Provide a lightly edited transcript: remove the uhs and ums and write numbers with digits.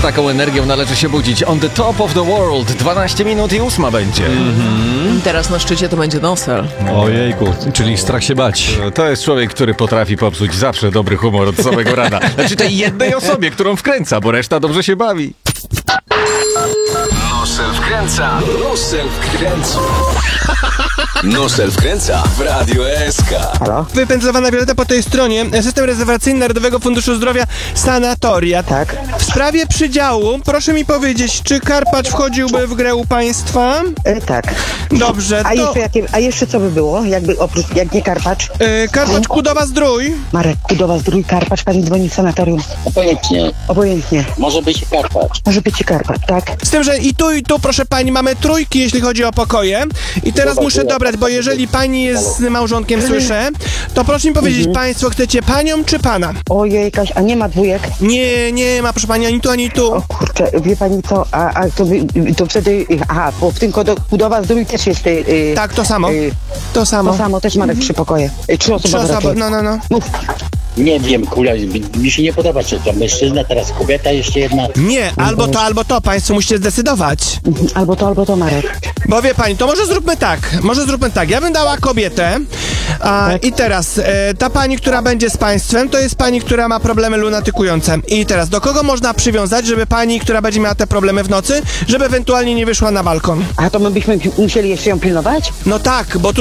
taką energią należy się budzić. On the top of the world. 12 minut i 8 będzie. Teraz na szczycie to będzie Nosel. Ojejku, czyli strach się bać. To jest człowiek, który potrafi popsuć zawsze dobry humor od samego rana. Znaczy tej jednej osobie, którą wkręca, bo reszta dobrze się bawi. Nosel wkręca. Nosel wkręca. Nosel wkręca w Radio SK. Wypędzowana Wioleta po tej stronie. System rezerwacyjny Narodowego Funduszu Zdrowia Sanatoria. Tak. W sprawie przydziału, proszę mi powiedzieć, czy Karpacz wchodziłby w grę u państwa? Tak. Dobrze, A jeszcze co by było? Jak nie Karpacz? Karpacz Kudowa-Zdrój. Marek Kudowa-Zdrój, Karpacz, pani dzwoni w sanatorium. Obojętnie. Może być Karpacz. Może być i Karpacz, tak? Z tym, że i tu, proszę pani, mamy trójki, jeśli chodzi o pokoje. I teraz muszę dobrać, bo jeżeli pani jest z małżonkiem, słyszę, to proszę mi powiedzieć, państwo chcecie panią czy pana? Ojej, Kaś, a nie ma dwójek? Nie ma, proszę pani, ani tu, ani tu. O kurczę, wie pani co, to wtedy, bo w tym Kudowa-Zdrój też jest... Tak, to samo. To To samo. samo, też Marek 3 pokoje. 3 osoby. 3 osoby, no. Mów. Nie wiem, Kulia, mi się nie podoba, czy to mężczyzna, teraz kobieta, jeszcze jedna. Nie, albo to, państwo musicie zdecydować. Albo to, Marek. Bo wie pani, to może zróbmy tak. Ja bym dała kobietę, i teraz ta pani, która będzie z państwem, to jest pani, która ma problemy lunatykujące. I teraz, do kogo można przywiązać, żeby pani, która będzie miała te problemy w nocy, żeby ewentualnie nie wyszła na balkon? A to my byśmy musieli jeszcze ją pilnować? No tak, bo tu